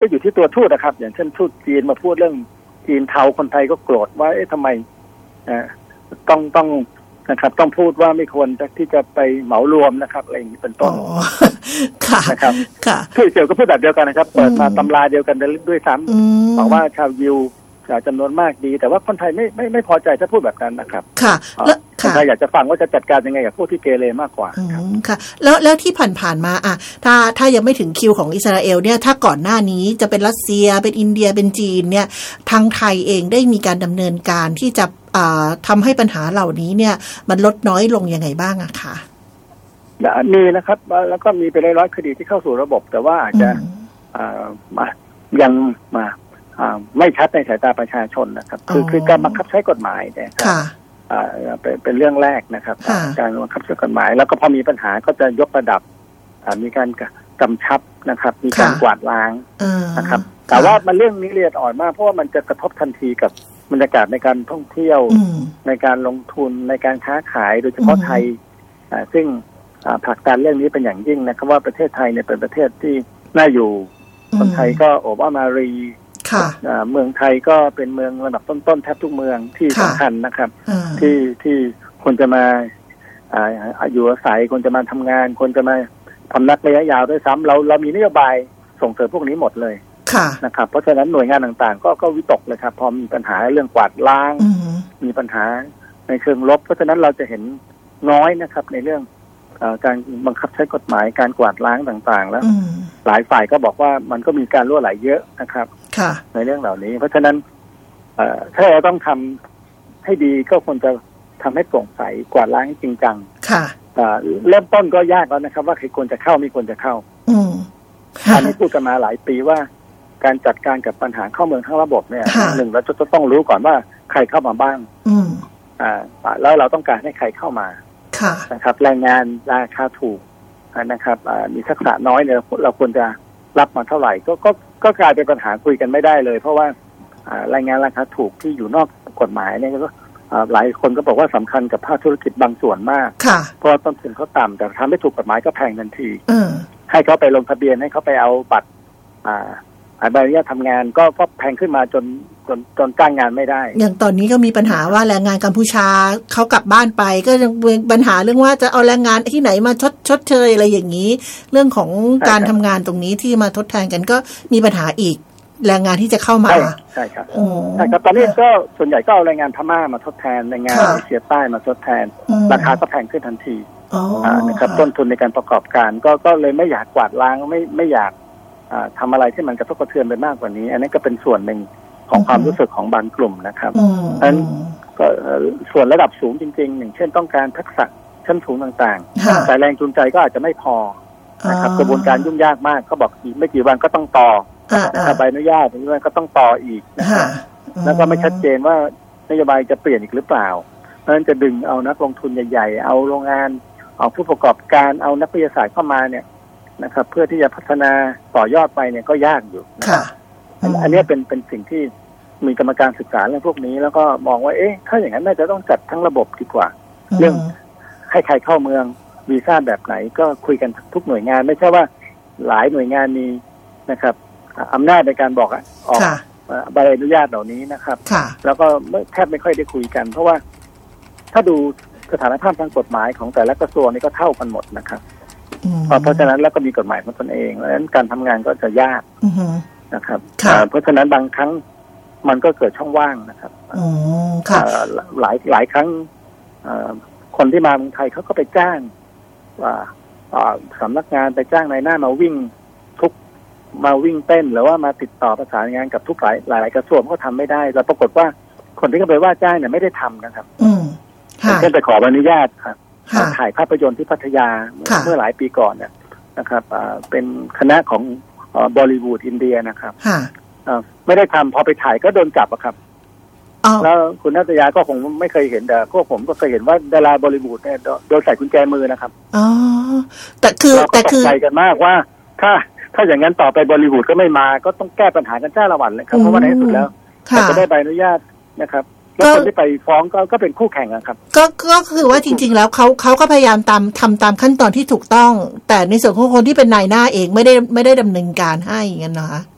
อยู่ที่ตัวทูตนะครับอย่างเช่นทูตจีนมาพูดเรื่องจีนเทาคนไทยก็โกรธว่าทำไมต้องนะครับต้องพูดว่าไม่ควรที่จะไปเหมารวมนะครับอะไรอย่างนี้เป็นต้นค่ะนะครับค่ะทูตเจียวก็พูดแบบเดียวกันนะครับเปิดมาตำราเดียวกันด้วยซ้ำบอกว่าชาวยิวจำนวนมากดีแต่ว่าคนไทยไม่พอใจถ้าพูดแบบนั้นนะครับค่ะแล้วคนไทยอยากจะฟังว่าจะจัดการยังไงกับพวกที่เกเรมากกว่าค่ะแล้วที่ผ่านมาถ้ายังไม่ถึงคิวของอิสราเอลเนี่ยถ้าก่อนหน้านี้จะเป็นรัสเซียเป็นอินเดียเป็นจีนเนี่ยทางไทยเองได้มีการดำเนินการที่จะทำให้ปัญหาเหล่านี้เนี่ยมันลดน้อยลงยังไงบ้างอะคะมีนะครับแล้วก็มีเป็นร้อยๆคดีที่เข้าสู่ระบบแต่ว่าอาจจะยังไม่ชัดในสายตาประชาชนนะครับคือการบังคับใช้กฎหมายเนี่ยเป็นเรื่องแรกนะครับการบังคับใช้กฎหมายแล้วก็พอมีปัญหาก็จะยกระดับมีการกำชับนะครับมีการกวาดล้างนะครับแต่ว่ามันเรื่องนี้ละเอียดอ่อนมากเพราะว่ามันจะกระทบทันทีกับบรรยากาศในการท่องเที่ยวในการลงทุนในการค้าขายโดยเฉพาะไทยซึ่งผลักดันเรื่องนี้เป็นอย่างยิ่งนะครับว่าประเทศไทยเนี่ยเป็นประเทศที่น่าอยู่คนไทยก็โอบอ้อมอารีเมืองไทยก็เป็นเมืองระดับต้นๆแทบทุกเมืองที่สำคัญนะครับที่คนจะมาอยู่อาศัยคนจะมาทำงานคนจะมาพำนักระยะยาวด้วยซ้ำเรามีนโยบายส่งเสริมพวกนี้หมดเลยนะครับเพราะฉะนั้นหน่วยงานต่างๆก็วิตกเลยครับพอมีปัญหาเรื่องกวาดล้างมีปัญหาในเชิงลบเพราะฉะนั้นเราจะเห็นน้อยนะครับในเรื่องการบังคับใช้กฎหมายการกวาดล้างต่างๆแล้วหลายฝ่ายก็บอกว่ามันก็มีการรั่วไหลเยอะนะครับในเรื่องเหล่านี้เพราะฉะนั้นถ้าเราต้องทำให้ดีก็ควรจะทำให้โปร่งใสกวาดล้างจริงจังเริ่มต้นก็ยากแล้วนะครับว่าใครควรจะเข้าไม่ควรจะเข้าอันนี้พูดกันมาหลายปีว่าการจัดการกับปัญหาเข้าเมืองทั้งระบบเนี่ยหนึ่งเราจะต้องรู้ก่อนว่าใครเข้ามาบ้างแล้วเราต้องการให้ใครเข้ามานะครับแรงงานราคาถูกนะครับมีทักษะน้อยเนี่ยเราควรจะรับมาเท่าไหร่ก็กลายเป็นปัญหาคุยกันไม่ได้เลยเพราะว่าแรงงานราคาถูกที่อยู่นอกกฎหมายเนี่ยก็หลายคนก็บอกว่าสำคัญกับภาคธุรกิจบางส่วนมากเพราะต้นทุนเขาต่ำแต่ทำไม่ถูกกฎหมายก็แพงทันทีให้เขาไปลงทะเบียนให้เขาไปเอาบัตรใบอนุญาตทำงานก็แพงขึ้นมาจนจ้างงานไม่ได้อย่างตอนนี้ก็มีปัญหาว่าแรงงานกัมพูชาเขากลับบ้านไปก็ยังเป็นปัญหาเรื่องว่าจะเอาแรงงานที่ไหนมาชดเชยอะไรอย่างนี้เรื่องของการทำงานตรงนี้ที่มาทดแทนกันก็มีปัญหาอีกแรงงานที่จะเข้ามาใช่ครับใช่ครับตอนนี้ก็ส่วนใหญ่ก็เอาแรงงานพม่ามาทดแทนแรงงานเอเชียใต้มาทดแทนราคาก็แพงขึ้นทันทีนะครับต้นทุนในการประกอบการก็เลยไม่อยากกวาดล้างไม่อยากทำอะไรที่มันกระทบกระเทือนไปมากกว่านี้อันนี้ก็เป็นส่วนหนึ่งของความรู้สึกของบางกลุ่มนะครับเพราะฉะนั้นก็ส่วนระดับสูงจริงๆอย่างเช่นต้องการทักษะชั้นสูงต่างๆแต่แรงจูงใจก็อาจจะไม่พอนะครับกระบวนการยุ่งยากมากเขาบอกอีกไม่กี่วันก็ต้องต่อใบอนุญาตนี้ก็ต้องต่ออีกนะครับแล้วก็ไม่ชัดเจนว่านโยบายจะเปลี่ยนอีกหรือเปล่าเพราะฉะนั้นจะดึงเอานักลงทุนใหญ่ๆเอาโรงงานเอาผู้ประกอบการเอานักวิทยาศาสตร์เข้ามาเนี่ยนะครับเพื่อที่จะพัฒนาต่อยอดไปเนี่ยก็ยากอยู่อันนี้เป็นสิ่งที่มีกรรมการศึกษาเรื่องพวกนี้แล้วก็มองว่าถ้าอย่างนั้นน่าจะต้องจัดทั้งระบบดีกว่าเรื่องให้ใครเข้าเมืองวีซ่าแบบไหนก็คุยกันทุกหน่วยงานไม่ใช่ว่าหลายหน่วยงานมีนะครับอำนาจในการบอกออกใบอนุญาตเหล่านี้นะครับแล้วก็แทบไม่ค่อยได้คุยกันเพราะว่าถ้าดูสถานภาพทางกฎหมายของแต่ละกระทรวงนี่ก็เท่ากันหมดนะครับเพราะฉะนั้นแล้วก็มีกฎหมายของตนเองแล้วการทำงานก็จะยากนะครับเพราะฉะนั้นบางครั้งมันก็เกิดช่องว่างนะครับหลายครั้งคนที่มาเมืองไทยเขาก็ไปจ้างสำนักงานไปจ้างนายหน้ามาวิ่งเต้นหรือว่ามาติดต่อประสานงานกับทุกหลายกระทรวงก็ทำไม่ได้แล้วปรากฏว่าคนที่เขาไปว่าจ้างเนี่ยไม่ได้ทำนะครับเช่นไปขออนุญาตครับถ่ายภาพยนตร์ที่พัทยาเมื่อหลายปีก่อนเนี่ยนะครับเป็นคณะของบอลิวูดอินเดียนะครับไม่ได้ทำพอไปถ่ายก็โดนจับอะครับแล้วคุณนัทยาก็คงไม่เคยเห็นแต่พวกผมก็เคยเห็นว่าดาราบอลิวูดเนี่ยโดนใส่กุญแจมือนะครับแต่คือใจกันมากว่าถ้าอย่างนั้นต่อไปบอลิวูดก็ไม่มาก็ต้องแก้ปัญหากันจ้าละวันเลยครับเพราะว่าในที่สุดแล้วจะได้ใบอนุญาตนะครับแล้วคนที่ไปฟ้องก็เป็นคู่แข่งครับก็คือว่าจริงๆแล้วเขาก็พยายามทำตามขั้นตอนที่ถูกต้องแต่ในส่วนของคนที่เป็นนายหน้าเองไม่ได้ดำเนินการให้อย่างนั้นนะคะ